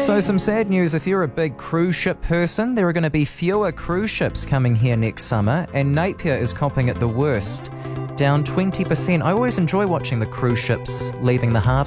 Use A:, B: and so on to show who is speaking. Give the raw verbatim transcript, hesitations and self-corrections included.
A: So some sad news if you're a big cruise ship person. There are going to be fewer cruise ships coming here next summer, and Napier is copping it the worst. Down twenty percent. I always enjoy watching the cruise ships leaving the harbour.